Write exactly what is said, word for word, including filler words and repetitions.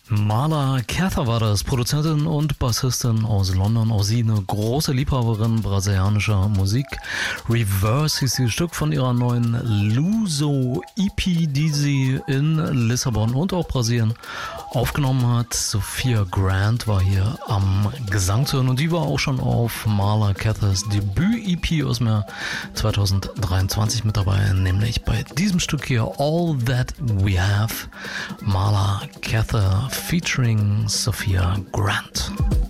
Marla Cather war das, Produzentin und Bassistin aus London. Auch sie eine große Liebhaberin brasilianischer Musik. Reverse hieß dieses Stück von ihrer neuen Luso-E P, die sie in Lissabon und auch Brasilien aufgenommen hat. Sophia Grant war hier am Gesang zu hören und die war auch schon auf Marla Cathers Debüt-E P aus dem Jahr zwanzig dreiundzwanzig mit dabei, nämlich bei diesem Stück hier All That We Have. Marla Cather featuring Sophia Grant.